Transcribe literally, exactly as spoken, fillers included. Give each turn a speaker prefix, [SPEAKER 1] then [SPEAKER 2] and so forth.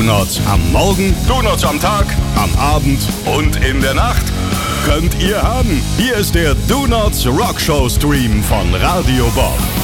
[SPEAKER 1] Do-Nots am Morgen,
[SPEAKER 2] Do-Nots am Tag,
[SPEAKER 1] am Abend
[SPEAKER 2] und in der Nacht
[SPEAKER 1] könnt ihr haben. Hier ist der Do-Nots Rockshow Stream von Radio Bob.